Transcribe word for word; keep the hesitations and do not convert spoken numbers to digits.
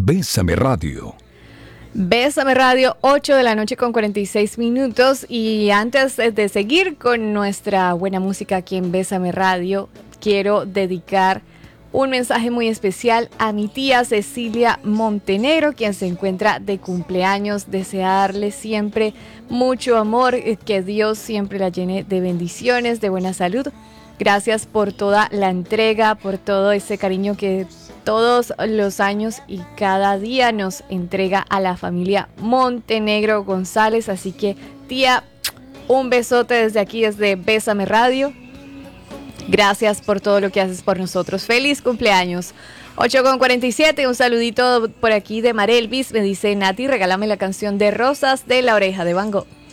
Bésame Radio. Bésame Radio, ocho de la noche con cuarenta y seis minutos. Y antes de seguir con nuestra buena música aquí en Bésame Radio, quiero dedicar un mensaje muy especial a mi tía Cecilia Montenegro, quien se encuentra de cumpleaños. Desearle siempre mucho amor, que Dios siempre la llene de bendiciones, de buena salud. Gracias por toda la entrega, por todo ese cariño que todos los años y cada día nos entrega a la familia Montenegro González. Así que, tía, un besote desde aquí, desde Bésame Radio. Gracias por todo lo que haces por nosotros. ¡Feliz cumpleaños! ocho con cuarenta y siete, un saludito por aquí de Marelvis. Me dice: Nati, regálame la canción de Rosas de La Oreja de Van Gogh.